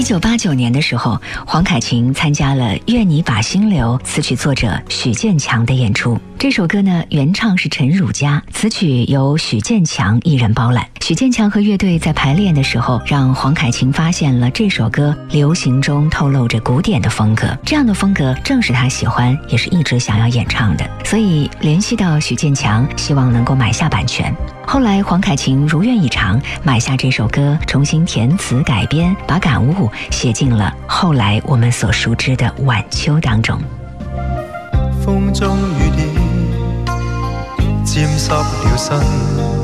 1989年的时候，黄凯芹参加了《愿你把心留》词曲作者许建强的演出。这首歌呢，原唱是陈汝佳，词曲由许建强一人包揽。许建强和乐队在排练的时候，让黄凯芹发现了这首歌流行中透露着古典的风格，这样的风格正是他喜欢，也是一直想要演唱的，所以联系到许建强，希望能够买下版权。后来黄凯芹如愿以偿，买下这首歌，重新填词改编，把感悟写进了后来我们所熟知的《晚秋》当中。 風中雨點沾濕了身，